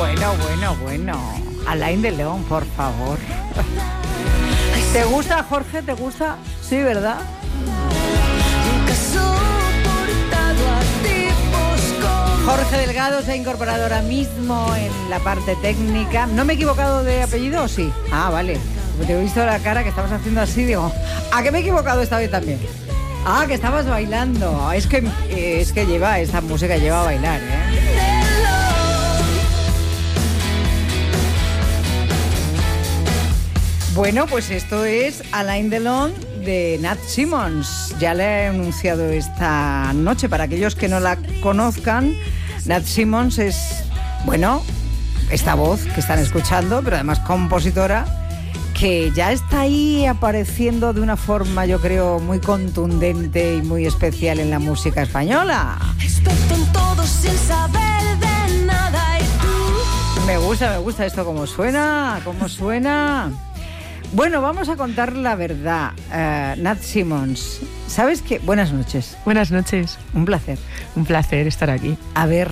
Bueno. Alain de León, por favor. ¿Te gusta, Jorge? ¿Te gusta? Sí, ¿verdad? Jorge Delgado se ha incorporado ahora mismo en la parte técnica. ¿No me he equivocado de apellido o sí? Ah, vale. Porque te he visto la cara que estabas haciendo así, digo, ¿a qué me he equivocado esta vez también? Ah, que estabas bailando. Es que lleva, esta música lleva a bailar, ¿eh? Bueno, pues esto es Alain Delon de Nat Simmons. Ya le he anunciado esta noche. Para aquellos que no la conozcan, Nat Simmons es, bueno, esta voz que están escuchando, pero además compositora, que ya está ahí apareciendo de una forma, yo creo, muy contundente y muy especial en la música española. Experto en todo sin saber de nada y tú. Me gusta esto, cómo suena. Bueno, vamos a contar la verdad. Nat Simmons, ¿sabes qué? Buenas noches. Buenas noches. Un placer. Un placer estar aquí. A ver,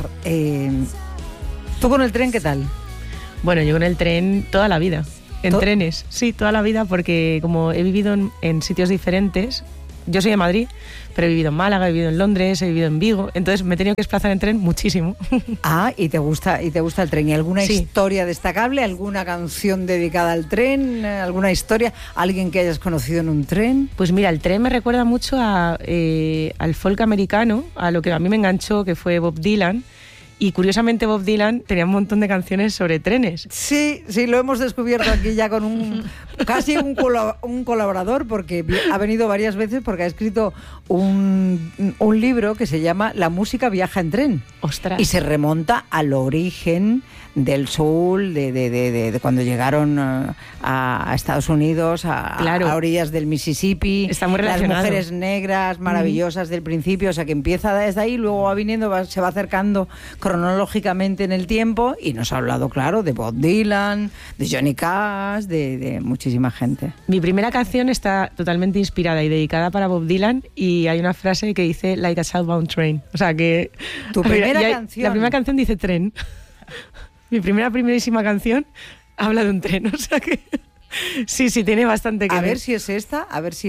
¿tú con el tren qué tal? Bueno, yo con el tren toda la vida. En trenes, sí, toda la vida, porque como he vivido en sitios diferentes, yo soy de Madrid, pero he vivido en Málaga, he vivido en Londres, he vivido en Vigo, entonces me he tenido que desplazar en tren muchísimo. Ah, ¿y te gusta el tren? ¿Y alguna historia destacable? ¿Alguna canción dedicada al tren? ¿Alguna historia? ¿Alguien que hayas conocido en un tren? Pues mira, el tren me recuerda mucho al folk americano, a lo que a mí me enganchó, que fue Bob Dylan. Y curiosamente Bob Dylan tenía un montón de canciones sobre trenes. Sí, lo hemos descubierto aquí ya con casi un colaborador, porque ha venido varias veces porque ha escrito un libro que se llama La música viaja en tren. ¡Ostras! Y se remonta al origen del soul, de cuando llegaron a Estados Unidos, a orillas del Mississippi. Está muy relacionado. Las mujeres negras maravillosas del principio, o sea que empieza desde ahí, luego va viniendo, se va acercando cronológicamente en el tiempo, y nos ha hablado, claro, de Bob Dylan, de Johnny Cash, de muchísima gente. Mi primera canción está totalmente inspirada y dedicada para Bob Dylan, y hay una frase que dice Like a Southbound Train. O sea que... ¿Tu primera canción? La primera canción dice tren. Mi primerísima canción habla de un tren, o sea que... Sí, tiene bastante que ver. A ver si es esta. A ver.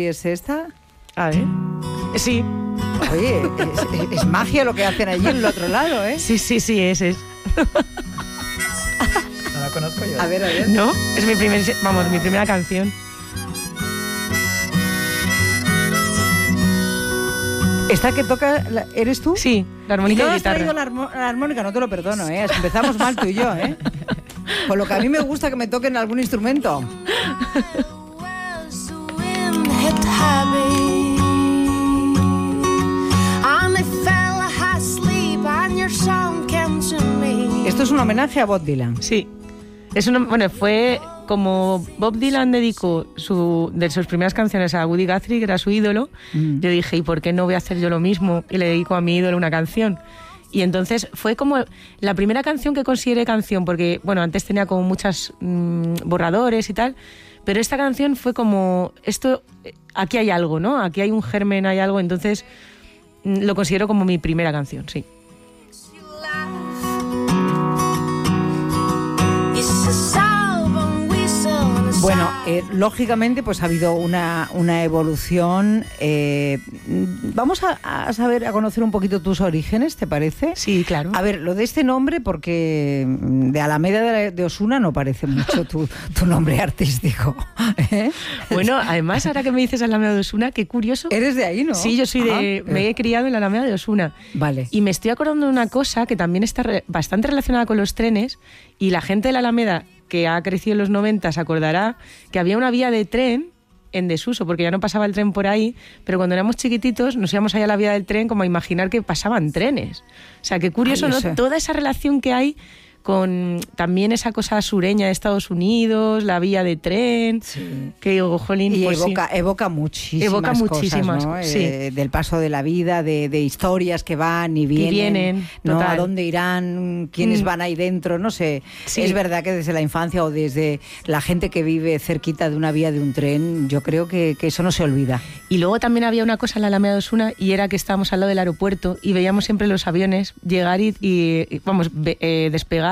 Sí. Oye, es magia lo que hacen allí en el otro lado, ¿eh? Sí, es. No la conozco yo. A ver. No, es mi primera canción. ¿Esta que toca eres tú? Sí, la armónica y no guitarra. ¿No has traído la armónica? No te lo perdono, ¿eh? Empezamos mal tú y yo, ¿eh? Con lo que a mí me gusta que me toquen algún instrumento. Esto es un homenaje a Bob Dylan. Sí. Fue como Bob Dylan dedicó de sus primeras canciones a Woody Guthrie, que era su ídolo. Yo dije, ¿y por qué no voy a hacer yo lo mismo? Y le dedico a mi ídolo una canción. Y entonces fue como la primera canción que consideré canción, porque, antes tenía como muchos borradores y tal, pero esta canción fue como, aquí hay algo, ¿no? Aquí hay un germen, hay algo, entonces lo considero como mi primera canción, sí. Bueno, lógicamente pues ha habido una evolución. Vamos a conocer un poquito tus orígenes, ¿te parece? Sí, claro. A ver, lo de este nombre, porque de Alameda de Osuna no parece mucho tu nombre artístico. ¿Eh? Bueno, además, ahora que me dices Alameda de Osuna, qué curioso. ¿Eres de ahí, no? Sí, yo soy me he criado en la Alameda de Osuna. Vale. Y me estoy acordando de una cosa que también está bastante relacionada con los trenes, y la gente de la Alameda que ha crecido en los 90 se acordará que había una vía de tren en desuso, porque ya no pasaba el tren por ahí, pero cuando éramos chiquititos nos íbamos allá a la vía del tren como a imaginar que pasaban trenes. O sea, qué curioso, ¿no? Toda esa relación que hay con también esa cosa sureña de Estados Unidos, la vía de tren, que digo, jolín, y pues evoca muchísimas cosas, ¿no? Del paso de la vida, de historias que van y vienen, ¿no? A dónde irán, quiénes van ahí dentro, no sé. Sí. Es verdad que desde la infancia o desde la gente que vive cerquita de una vía de un tren, yo creo que eso no se olvida. Y luego también había una cosa en la Alameda de Osuna, y era que estábamos al lado del aeropuerto y veíamos siempre los aviones llegar y despegar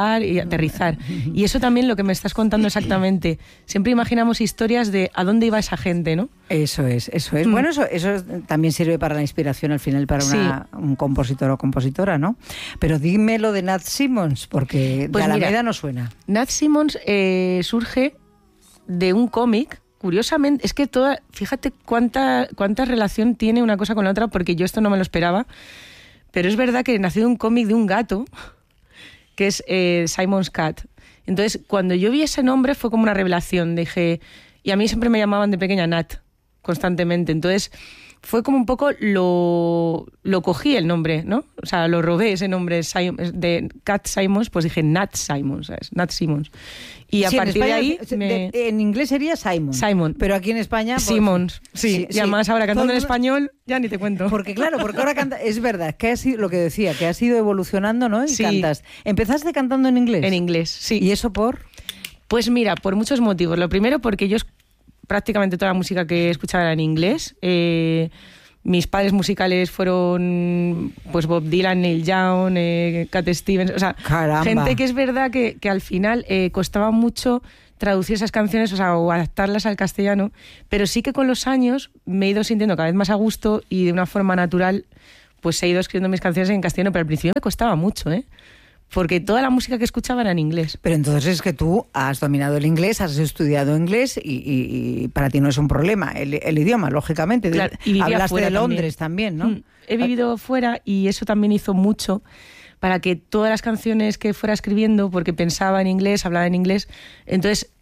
volar y aterrizar. Y eso también lo que me estás contando exactamente. Siempre imaginamos historias de a dónde iba esa gente, ¿no? Eso es. Bueno, eso también sirve para la inspiración al final para un compositor o compositora, ¿no? Pero dime lo de Nat Simmons, porque pues de Alameda mira, no suena. Nat Simmons surge de un cómic. Curiosamente, es que fíjate cuánta relación tiene una cosa con la otra, porque yo esto no me lo esperaba, pero es verdad que nació de un cómic de un gato, que es Simon's Cat. Entonces, cuando yo vi ese nombre fue como una revelación, dije, y a mí siempre me llamaban de pequeña Nat, constantemente, entonces fue como un poco lo cogí el nombre, ¿no? O sea, lo robé ese nombre de Cat Simmons, pues dije Nat Simmons, ¿sabes? Nat Simmons. Y a partir de ahí... En inglés sería Simon. Pero aquí en España... Pues, Simmons, sí. Y además ahora cantando en español, ya ni te cuento. Porque ahora canta... Es verdad, que ha sido lo que decía, que has ido evolucionando, ¿no? Y cantas. ¿Empezaste cantando en inglés? En inglés, sí. ¿Y eso por...? Pues mira, por muchos motivos. Lo primero, porque yo prácticamente toda la música que escuchaba era en inglés. Mis padres musicales fueron pues Bob Dylan, Neil Young, Cat Stevens, o sea, ¡caramba! Gente que es verdad que al final costaba mucho traducir esas canciones, o sea, o adaptarlas al castellano, pero sí que con los años me he ido sintiendo cada vez más a gusto y de una forma natural pues he ido escribiendo mis canciones en castellano, pero al principio me costaba mucho, porque toda la música que escuchaba era en inglés. Pero entonces es que tú has dominado el inglés, has estudiado inglés y para ti no es un problema el idioma, lógicamente. Claro, y hablaste de Londres también, ¿no? He vivido fuera y eso también hizo mucho para que todas las canciones que fuera escribiendo, porque pensaba en inglés, hablaba en inglés, entonces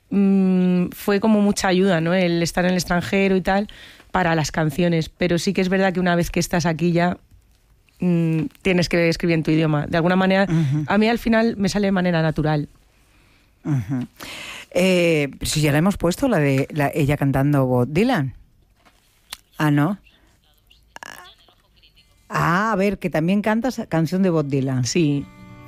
fue como mucha ayuda, ¿no? El estar en el extranjero y tal para las canciones. Pero sí que es verdad que una vez que estás aquí ya tienes que escribir en tu idioma. De alguna manera, a mí al final me sale de manera natural. Si ya la hemos puesto, ella cantando Bob Dylan. Ah, ¿no? Ah, a ver, que también cantas canción de Bob Dylan. Sí.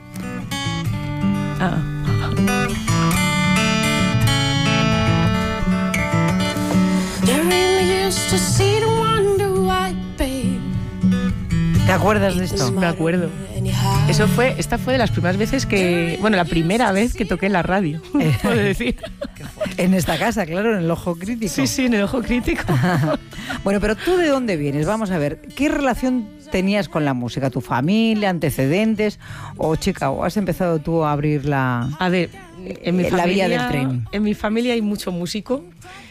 ¿Te acuerdas de esto? Me acuerdo. Esta fue de las primeras veces la primera vez que toqué en la radio, puedo decir. En esta casa, claro, en el Ojo Crítico. Sí, en el Ojo Crítico. Bueno, pero ¿tú de dónde vienes? Vamos a ver, ¿qué relación tenías con la música? ¿Tu familia, antecedentes? ¿O has empezado tú a abrir la vía del tren? En mi familia hay mucho músico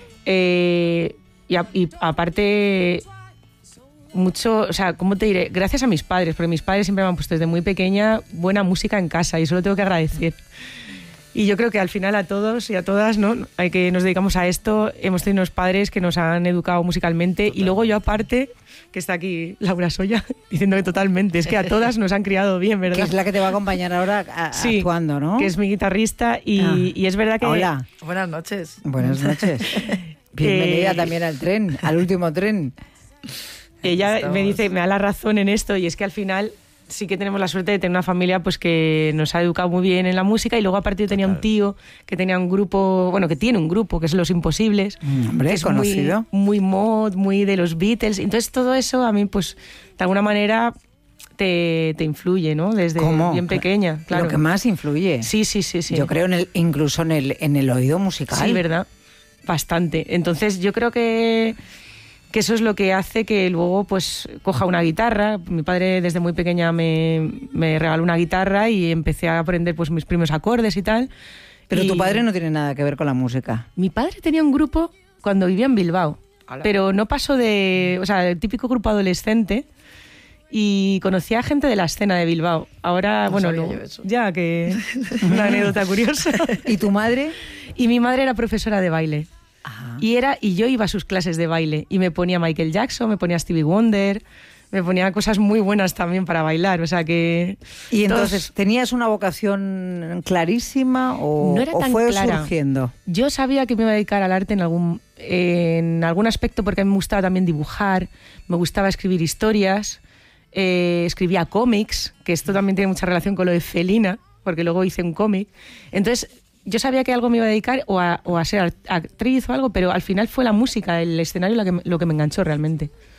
y aparte... mucho, o sea, ¿cómo te diré? Gracias a mis padres, porque mis padres siempre me han puesto desde muy pequeña buena música en casa y eso lo tengo que agradecer. Y yo creo que al final a todos y a todas, ¿no? Hay que nos dedicamos a esto, hemos tenido unos padres que nos han educado musicalmente. Total. Y luego yo aparte, que está aquí Laura Soya, diciendo que totalmente, es que a todas nos han criado bien, ¿verdad? Que es la que te va a acompañar ahora actuando, ¿no? Que es mi guitarrista y es verdad que... Hola. Buenas noches. Buenas noches. Bienvenida también al tren, al último tren. Ella me da la razón en esto y es que al final sí que tenemos la suerte de tener una familia pues que nos ha educado muy bien en la música y luego aparte yo tenía un tío que tenía un grupo, que tiene un grupo que es Los Imposibles, hombre, que es conocido, muy mod, muy de los Beatles, entonces todo eso a mí pues de alguna manera te influye, ¿no? Desde bien pequeña, claro. Lo que más influye. Sí. Yo creo incluso en el oído musical. Sí, ¿verdad? Bastante. Entonces yo creo que eso es lo que hace que luego pues coja una guitarra. Mi padre desde muy pequeña me regaló una guitarra y empecé a aprender pues mis primeros acordes y tal. Pero tu padre no tiene nada que ver con la música. Mi padre tenía un grupo cuando vivía en Bilbao, pero no pasó de... O sea, el típico grupo adolescente, y conocía a gente de la escena de Bilbao. Ahora, ya que... Una anécdota curiosa. ¿Y tu madre? Y mi madre era profesora de baile. Y yo iba a sus clases de baile y me ponía Michael Jackson, me ponía Stevie Wonder, me ponía cosas muy buenas también para bailar, o sea que... ¿Y entonces tenías una vocación clarísima o, no era tan fue clara. Surgiendo? Yo sabía que me iba a dedicar al arte en algún aspecto porque a mí me gustaba también dibujar, me gustaba escribir historias, escribía cómics, que esto también tiene mucha relación con lo de Felina, porque luego hice un cómic. Entonces... yo sabía que algo me iba a dedicar o a ser actriz o algo, pero al final fue la música, el escenario lo que me enganchó realmente.